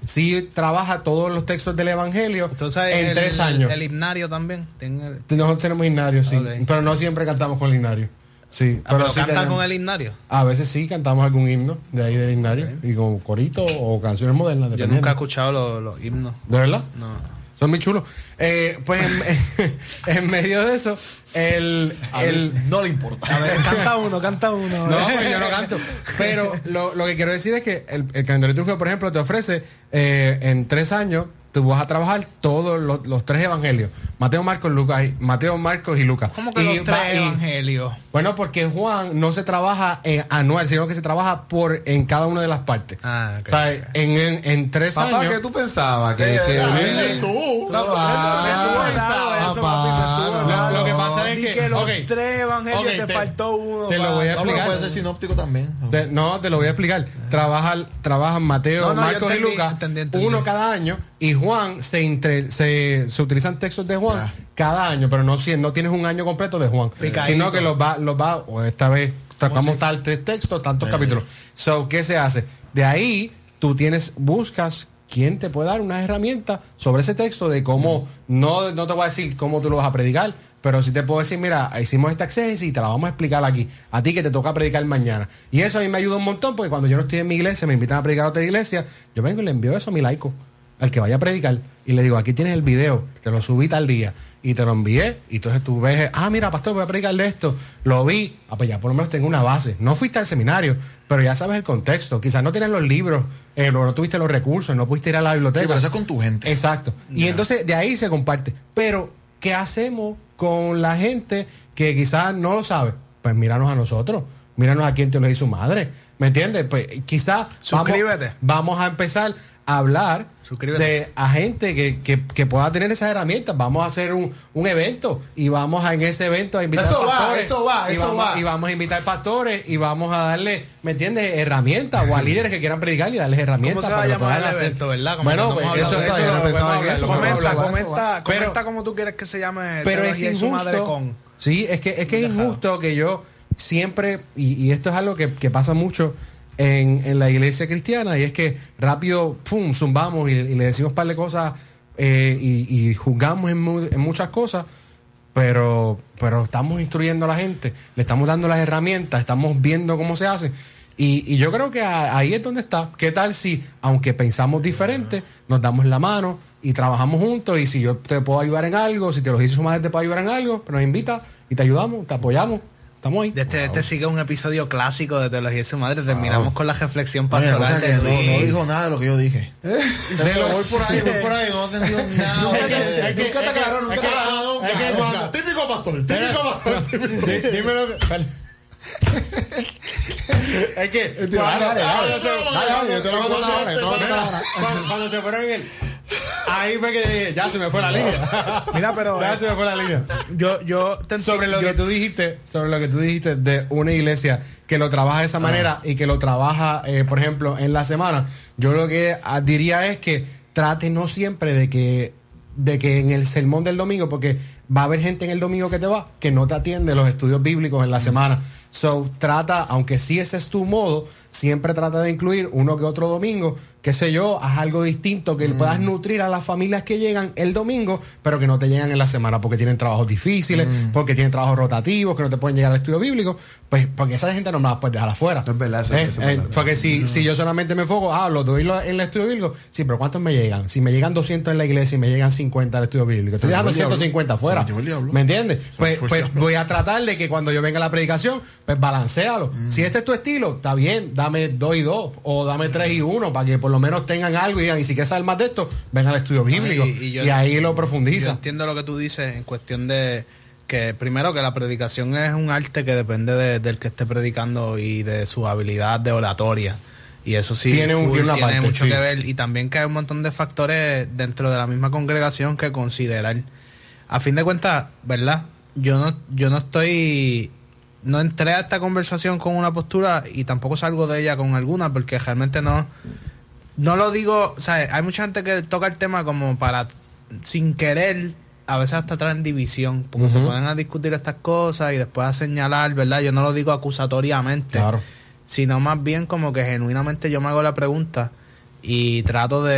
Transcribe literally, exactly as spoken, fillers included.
sí trabaja todos los textos del Evangelio. Entonces, en el, tres años. El, el himnario también. El... Nosotros tenemos himnario, sí. Okay. Pero no siempre cantamos con el himnario. Sí, ah, pero, pero sí ¿canta tenemos, con el himnario? A veces sí, cantamos algún himno de ahí del himnario. Okay. Y con corito o canciones modernas. Yo nunca he escuchado los, los himnos. ¿De verdad? No. Son muy chulos. Eh, pues en, en medio de eso, el... A el ver, no le importa. A ver, canta uno, canta uno. No, pues yo no canto. Pero lo, lo que quiero decir es que el, el calendario litúrgico, por ejemplo, te ofrece eh, en tres años, tú vas a trabajar todos los, los tres evangelios. Mateo, Marcos, Lucas, y, Mateo, Marcos y Lucas. ¿Cómo que y los tres va, y, evangelios? Bueno, porque Juan no se trabaja en anual, sino que se trabaja por en cada una de las partes. Ah, okay. O sea, en, en, en tres Papá, años... ¿qué tú pensabas? Que, Eh, que, eh, tú, tú, Lo, lo que pasa es que, que los okay, tres evangelios okay, te, te faltó uno. te lo voy a no, explicar. pero puede ser sinóptico también. Te, no, te lo voy a explicar. Trabajan, trabajan Mateo, no, no, Marcos entendí, y Lucas, entendí, entendí. uno cada año, y Juan se, entre, se, se utilizan textos de Juan yeah. cada año, pero no, no tienes un año completo de Juan, Picadito. sino que los va, los va, o esta vez tratamos si? tal textos, tantos yeah. capítulos. So, ¿qué se hace? De ahí tú tienes, buscas quién te puede dar unas herramientas sobre ese texto de cómo, mm. no, no te voy a decir cómo tú lo vas a predicar, pero sí te puedo decir, mira, hicimos esta exégesis y te la vamos a explicar aquí, a ti que te toca predicar mañana. Y eso a mí me ayuda un montón, porque cuando yo no estoy en mi iglesia, me invitan a predicar a otra iglesia, yo vengo y le envío eso a mi laico, al que vaya a predicar, y le digo, aquí tienes el video, te lo subí tal día, y te lo envié, y entonces tú ves, ah, mira, pastor, voy a predicarle esto, lo vi, ah, pues ya por lo menos tengo una base. No fuiste al seminario, pero ya sabes el contexto, quizás no tienes los libros, eh, no, no tuviste los recursos, no pudiste ir a la biblioteca. Sí, pero eso es con tu gente. Exacto, yeah. Y entonces de ahí se comparte. Pero, ¿qué hacemos con la gente que quizás no lo sabe? Pues míranos a nosotros, míranos a quien te lo hizo su madre, ¿me entiendes? Pues quizás vamos, vamos a empezar a hablar de a gente que, que, que pueda tener esas herramientas. Vamos a hacer un, un evento y vamos a en ese evento a invitar eso pastores. Va, eso va, y eso vamos, va. Y vamos a invitar pastores y vamos a darle, ¿me entiendes? Herramientas o a líderes que quieran predicar y darles herramientas. ¿Cómo se va para a llamar el hacer. evento, verdad? Como Bueno, pues eso, eso, yo no pensaba que eso. Comenta, comenta, pero, comenta cómo tú quieres que se llame. Pero es injusto. Su madre con. Sí, es que es que es injusto que yo siempre, y, y esto es algo que, que pasa mucho en, en la iglesia cristiana, y es que rápido, pum, zumbamos y, y le decimos un par de cosas eh, y, y juzgamos en, mu en muchas cosas, pero, pero estamos instruyendo a la gente, le estamos dando las herramientas, estamos viendo cómo se hace. Y, y yo creo que a, ahí es donde está. ¿Qué tal si, aunque pensamos diferente, nos damos la mano y trabajamos juntos? Y si yo te puedo ayudar en algo, si te lo dice su madre te puede ayudar en algo, nos invita y te ayudamos, te apoyamos. Estamos ahí. Este, wow. este sigue un episodio clásico de Teología de su madre. Terminamos wow. con la reflexión pastoral. Oye, o sea que no, no dijo nada de lo que yo dije. ¿Eh? Pero voy por ahí, voy por ahí, no he entendido nada. Nunca te aclaró, nunca te aclaró. Típico pastor, típico pastor. Dímelo. Es que cuando se fueron en él, ahí fue que ya se me fue la línea. Mira, pero ya se me fue la línea. Yo, yo te sobre lo yo, que tú dijiste, sobre lo que tú dijiste de una iglesia que lo trabaja de esa manera y que lo trabaja, eh, por ejemplo, en la semana. Yo lo que diría es que trate no siempre de que de que en el sermón del domingo, porque va a haber gente en el domingo que te va que no te atiende los estudios bíblicos en la semana. So, trata, aunque sí ese es tu modo, siempre trata de incluir uno que otro domingo, qué sé yo, haz algo distinto que mm. puedas nutrir a las familias que llegan el domingo, pero que no te llegan en la semana porque tienen trabajos difíciles, mm. porque tienen trabajos rotativos, que no te pueden llegar al estudio bíblico, pues porque esa gente no me la puedes dejar afuera. Es verdad, eso, ¿Eh? eso eh, es verdad. Porque si, mm. si yo solamente me enfoco, ah, los doy en el estudio bíblico, sí, pero ¿cuántos me llegan? Si me llegan doscientos en la iglesia y me llegan cincuenta al estudio bíblico, estoy dejando ciento cincuenta afuera. ¿Me entiendes? Pues, pues voy a tratar de que cuando yo venga a la predicación, pues balancealo. Mm. Si este es tu estilo, está bien, dame dos y dos, o dame tres y uno, para que por lo menos tengan algo y digan, y si quieres saber más de esto, ven al estudio bíblico. Y, y, yo, y ahí lo profundiza. Yo entiendo lo que tú dices en cuestión de que, primero, que la predicación es un arte que depende de, del que esté predicando y de su habilidad de oratoria. Y eso sí tiene, un, full, tiene, una tiene parte, mucho sí. que ver. Y también que hay un montón de factores dentro de la misma congregación que considerar. A fin de cuentas, ¿verdad? Yo no, yo no estoy... No entré a esta conversación con una postura y tampoco salgo de ella con alguna, porque realmente no no lo digo, o sea, hay mucha gente que toca el tema como para, sin querer, a veces hasta traen división, porque uh-huh. se ponen a discutir estas cosas y después a señalar, ¿verdad? Yo no lo digo acusatoriamente, claro. sino más bien como que genuinamente yo me hago la pregunta y trato de